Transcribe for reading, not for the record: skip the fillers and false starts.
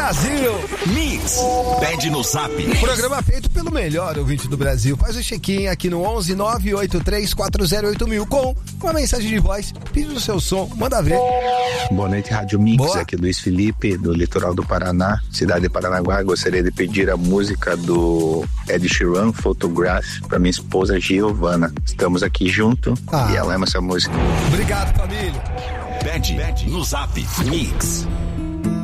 Brasil. Mix. Pede no Zap. Programa feito pelo melhor ouvinte do Brasil. Faz o check-in aqui no 11 983 408000 com uma mensagem de voz. Pede o seu som, manda ver. Boa noite, Rádio Mix. Boa. Aqui Luiz Felipe, do litoral do Paraná, cidade de Paranaguá. Gostaria de pedir a música do Ed Sheeran, Photograph, para minha esposa Giovana. Estamos aqui junto e ela ama essa música. Obrigado, família. Pede no Zap. Mix.